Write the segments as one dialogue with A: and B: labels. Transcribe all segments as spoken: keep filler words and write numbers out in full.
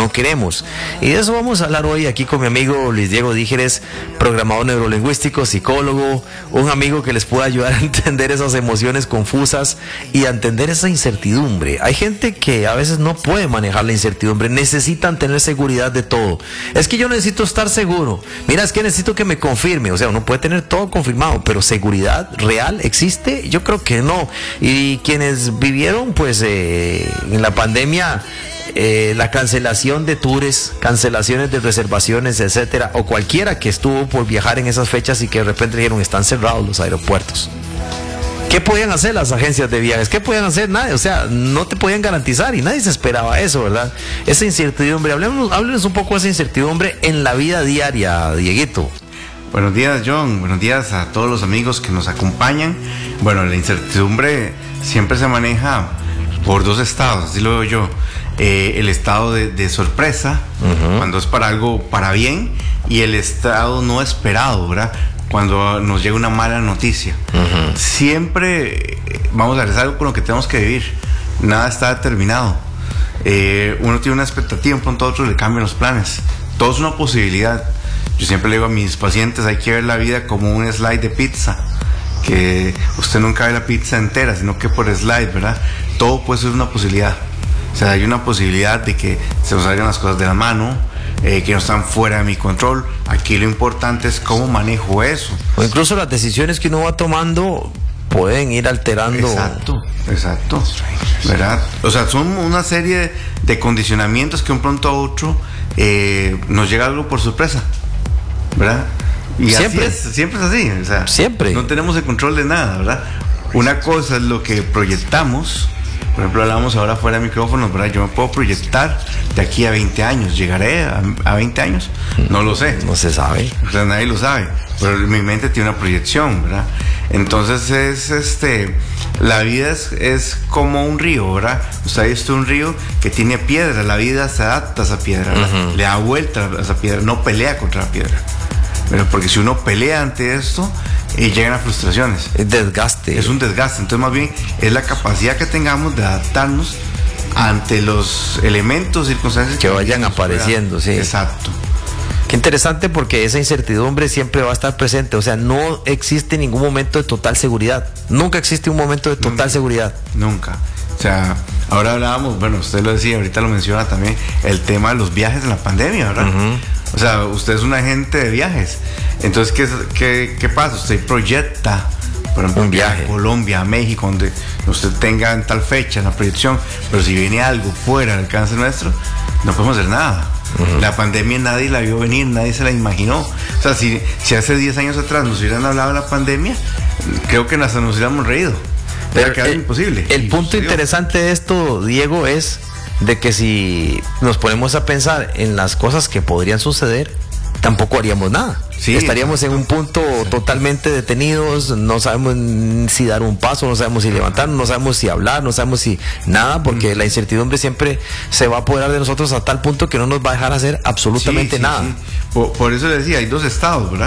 A: no queremos. Y de eso vamos a hablar hoy aquí con mi amigo Luis Diego Dígeres, programador neurolingüístico, psicólogo, un amigo que les pueda ayudar a entender esas emociones confusas y a entender esa incertidumbre. Hay gente que a veces no puede manejar la incertidumbre, necesitan tener seguridad de todo. Es que yo necesito estar seguro, mira, es que necesito que me confirme. O sea, uno puede tener todo confirmado, pero seguridad real existe, yo creo que no. Y quienes vivieron pues eh, en la pandemia eh, la cancelación de tours, cancelaciones de reservaciones, etcétera, o cualquiera que estuvo por viajar en esas fechas y que de repente dijeron están cerrados los aeropuertos. ¿Qué podían hacer las agencias de viajes? ¿Qué podían hacer? Nadie, o sea, no te podían garantizar y nadie se esperaba eso, ¿verdad? Esa incertidumbre, háblenos, háblenos un poco de esa incertidumbre en la vida diaria, Dieguito.
B: Buenos días, John, buenos días a todos los amigos que nos acompañan. Bueno, la incertidumbre siempre se maneja por dos estados, así lo veo yo. Eh, el estado de, de sorpresa, uh-huh. cuando es para algo para bien, y el estado no esperado, ¿verdad? Cuando nos llega una mala noticia. Uh-huh. Siempre vamos a ver, es algo con lo que tenemos que vivir. Nada está determinado. Eh, uno tiene una expectativa, un pronto a otro le cambian los planes. Todo es una posibilidad. Yo siempre le digo a mis pacientes, hay que ver la vida como un slide de pizza, que usted nunca ve la pizza entera, sino que por slide, ¿verdad? Todo puede ser una posibilidad. O sea, hay una posibilidad de que se nos salgan las cosas de la mano, eh, que no están fuera de mi control. Aquí lo importante es cómo manejo eso.
A: O incluso las decisiones que uno va tomando pueden ir alterando.
B: Exacto, exacto, ¿verdad? O sea, son una serie de, de condicionamientos que un pronto a otro eh, nos llega algo por sorpresa, ¿verdad? Y siempre así es, siempre es así, o sea,
A: siempre.
B: No tenemos el control de nada, ¿verdad? Una cosa es lo que proyectamos. Por ejemplo, hablábamos ahora fuera de micrófonos, ¿verdad? Yo me puedo proyectar de aquí a veinte años. ¿Llegaré a, a veinte años? No lo sé.
A: No se sabe.
B: O sea, nadie lo sabe. Pero mi mente tiene una proyección, ¿verdad? Entonces es este... La vida es, es como un río, ¿verdad? Usted ha visto un río que tiene piedra. La vida se adapta a esa piedra, ¿verdad? Uh-huh. Le da vuelta a esa piedra. No pelea contra la piedra. Pero porque si uno pelea ante esto, eh, llegan a frustraciones.
A: Es desgaste.
B: Es un desgaste. Entonces, más bien, es la capacidad que tengamos de adaptarnos ante los elementos, circunstancias
A: que, que vayan apareciendo, sí.
B: Exacto.
A: Qué interesante, porque esa incertidumbre siempre va a estar presente. O sea, no existe ningún momento de total seguridad. Nunca existe un momento de total
B: nunca,
A: seguridad.
B: Nunca. O sea, ahora hablábamos, bueno, usted lo decía, ahorita lo menciona también, el tema de los viajes en la pandemia, ¿verdad? Uh-huh. O sea, usted es un agente de viajes. Entonces, ¿qué, qué, qué pasa? Usted proyecta, por ejemplo, un viaje a Colombia, a México, donde usted tenga en tal fecha la proyección, pero si viene algo fuera del alcance nuestro, no podemos hacer nada. Uh-huh. La pandemia nadie la vio venir, nadie se la imaginó. O sea, si, si hace diez años atrás nos hubieran hablado de la pandemia, creo que hasta nos hubiéramos reído.
A: Pero era el, imposible. El punto sucedió. Interesante de esto, Diego, es de que si nos ponemos a pensar en las cosas que podrían suceder, tampoco haríamos nada. Sí, estaríamos exacto. en un punto exacto. totalmente detenidos, no sabemos si dar un paso, no sabemos si levantarnos, no sabemos si hablar, no sabemos si nada, porque mm. la incertidumbre siempre se va a apoderar de nosotros a tal punto que no nos va a dejar hacer absolutamente sí, sí, nada. Sí.
B: Por, por eso le decía, hay dos estados, ¿verdad?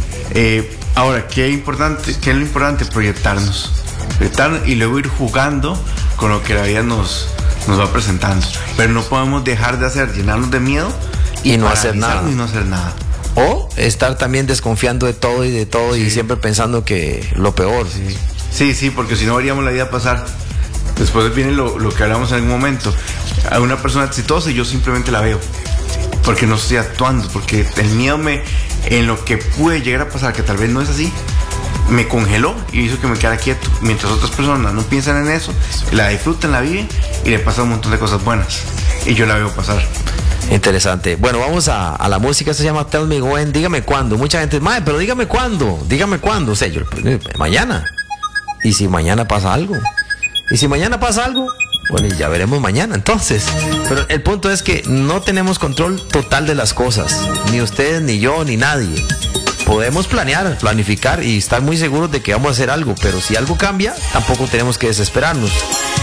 B: Eh, ahora, ¿qué es importante? ¿Qué es lo importante? Proyectarnos. Proyectarnos y luego ir jugando con lo que la vida nos, nos va presentando. Pero no podemos dejar de hacer, llenarnos de miedo
A: y, y no hacer nada.
B: Y no hacer nada.
A: O estar también desconfiando de todo y de todo sí. y siempre pensando que lo peor.
B: Sí, sí, sí, porque si no veríamos la vida pasar. Después viene lo, lo que hablamos en algún momento. A una persona exitosa y yo simplemente la veo. Porque no estoy actuando, porque el miedo me, en lo que puede llegar a pasar, que tal vez no es así, me congeló y hizo que me quedara quieto. Mientras otras personas no piensan en eso, la disfrutan, la viven y le pasan un montón de cosas buenas. Y yo la veo pasar.
A: Interesante. Bueno, vamos a, a la música. Se llama Tell Me When. Dígame cuándo. Mucha gente, mae, pero dígame cuándo. Dígame cuándo. O sea, yo, mañana. ¿Y si mañana pasa algo? ¿Y si mañana pasa algo? Bueno, y ya veremos mañana entonces. Pero el punto es que no tenemos control total de las cosas. Ni ustedes, ni yo, ni nadie. Podemos planear, planificar y estar muy seguros de que vamos a hacer algo. Pero si algo cambia, tampoco tenemos que desesperarnos.